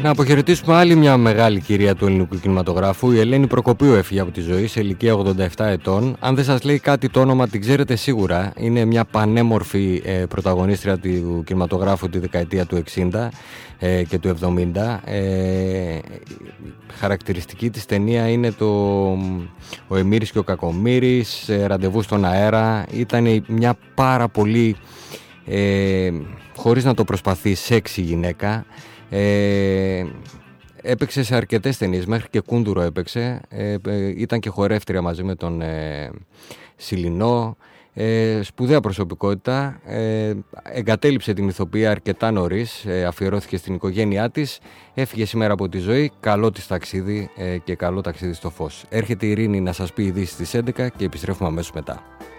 Να αποχαιρετήσουμε άλλη μια μεγάλη κυρία του ελληνικού κινηματογράφου. Η Ελένη Προκοπίου έφυγε από τη ζωή σε ηλικία 87 ετών. Αν δεν σας λέει κάτι το όνομα, την ξέρετε σίγουρα. Είναι μια πανέμορφη πρωταγωνίστρια του κινηματογράφου τη δεκαετία του 60 και του 70. Χαρακτηριστική της ταινία είναι ο Εμμύρης και ο Κακομοίρης, Ραντεβού στον αέρα. Ήταν μια πάρα πολύ, χωρίς να το προσπαθεί, σεξι γυναίκα. Έπαιξε σε αρκετές ταινίες, μέχρι και Κούντουρο έπαιξε, ήταν και χορεύτρια μαζί με τον Σιλινό. Σπουδαία προσωπικότητα, εγκατέλειψε την ηθοποιία αρκετά νωρίς, αφιερώθηκε στην οικογένειά της, έφυγε σήμερα από τη ζωή. Καλό της ταξίδι και καλό ταξίδι στο φως. Έρχεται η Ειρήνη να σας πει ειδήσεις στις 11 και επιστρέφουμε αμέσως μετά.